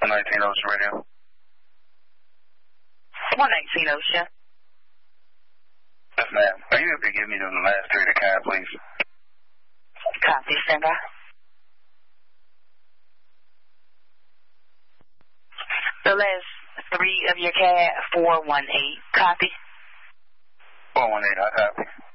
119 Ocean Radio. 119 Ocean. Yes, ma'am. Are you able to give me the last three of the cab, please? Copy, stand by. The last three of your cab, 418. Copy. 418, I copy.